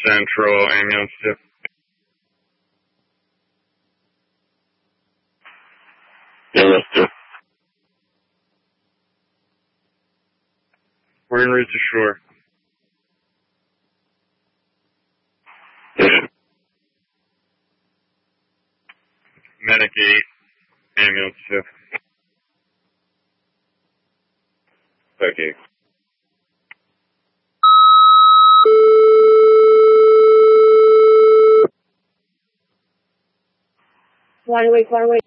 Central, ambulance 2. Ambulance 2. We're en route to shore. Yes. Medic 8, ambulance 2. Okay. Wide awake.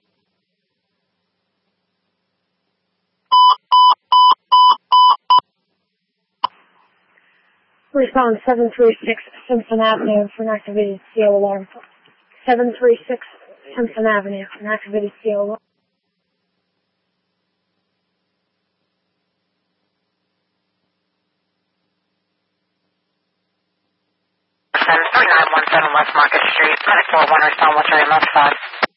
Respond 736 Simpson Avenue for an activated CO alarm. 736 Simpson Avenue for an activated CO alarm. Send 3917 West Market Street. Medic 41, respond, what's your EMS 5?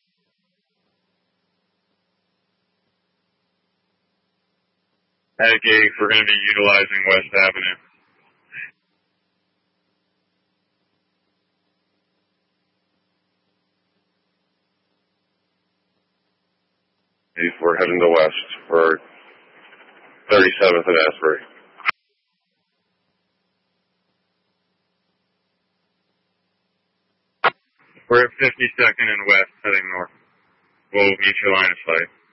Medic 8, we're going to be utilizing West Avenue. We're heading to west for 37th and Asbury. We're at 52nd and West, heading north. We'll meet your line of sight.